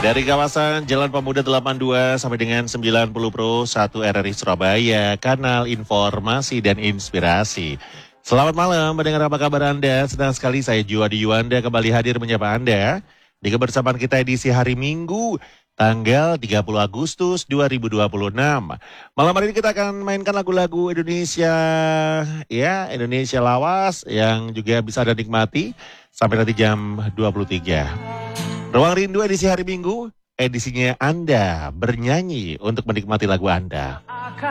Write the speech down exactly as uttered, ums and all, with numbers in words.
Dari kawasan Jalan Pemuda delapan puluh dua sampai dengan sembilan puluh Pro satu R R I Surabaya, kanal informasi dan inspirasi. Selamat malam, mendengar apa kabar Anda? Senang sekali saya Juwadi Yuanda kembali hadir menyapa Anda di kebersamaan kita edisi hari Minggu, tanggal tiga puluh Agustus dua ribu dua puluh enam. Malam hari ini kita akan mainkan lagu-lagu Indonesia, ya Indonesia lawas yang juga bisa Anda nikmati sampai nanti jam dua puluh tiga. Ruang Rindu edisi hari Minggu, edisinya Anda bernyanyi untuk menikmati lagu Anda.